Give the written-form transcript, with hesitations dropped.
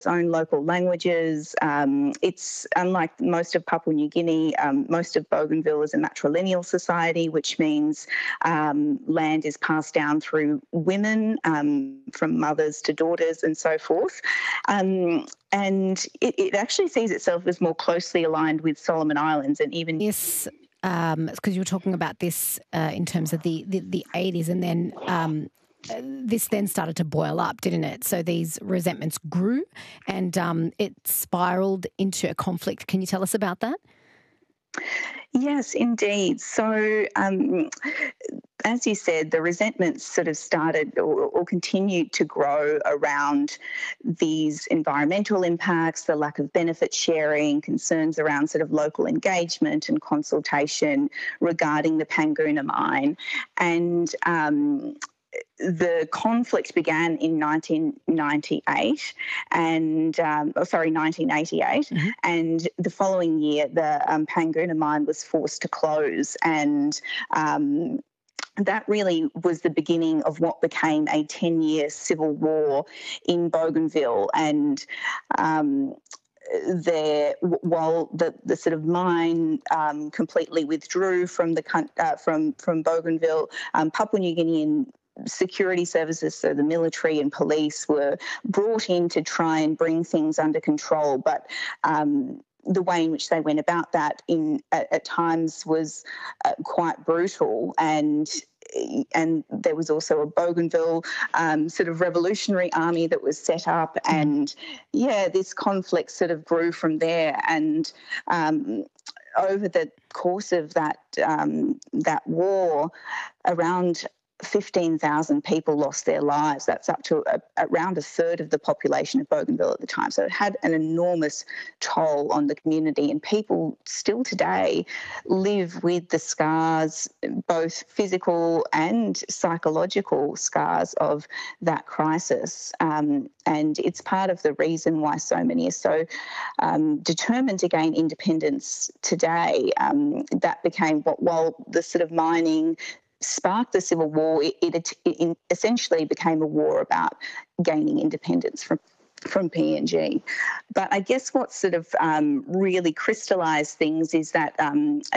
own local languages. It's unlike most of Papua New Guinea, most of Bougainville is a matrilineal society, which means land is passed down through women, from mothers to daughters and so forth. And it actually sees itself as more closely aligned with Solomon Islands and even... Yes, because you were talking about this in terms of the 80s, and then this then started to boil up, didn't it? So these resentments grew and it spiralled into a conflict. Can you tell us about that? Yes, indeed. So, as you said, the resentments sort of started or continued to grow around these environmental impacts, the lack of benefit sharing, concerns around sort of local engagement and consultation regarding the Panguna mine. And the conflict began in 1998 and 1988, and the following year the Panguna mine was forced to close, and that really was the beginning of what became a 10-year civil war in Bougainville. And while the sort of mine completely withdrew from from Bougainville, Papua New Guinean security services, so the military and police, were brought in to try and bring things under control. But the way in which they went about that at times was quite brutal, and there was also a Bougainville sort of revolutionary army that was set up, and this conflict sort of grew from there. And over the course of that war, around 15,000 people lost their lives. That's up to around a third of the population of Bougainville at the time. So it had an enormous toll on the community, and people still today live with the scars, both physical and psychological scars of that crisis. And it's part of the reason why so many are so determined to gain independence today. That became while the sort of mining sparked the Civil War, it essentially became a war about gaining independence from PNG. But I guess what sort of really crystallised things is that